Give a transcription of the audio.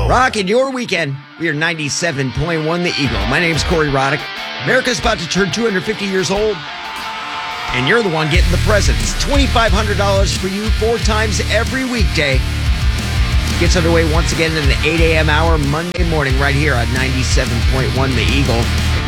Rocking your weekend. We are 97.1 The Eagle. My name's Corey Roddick. America's about to turn 250 years old, and you're the one getting the presents. $2,500 for you 4 times every weekday. Gets underway once again in the 8 a.m. hour Monday morning right here on 97.1 The Eagle.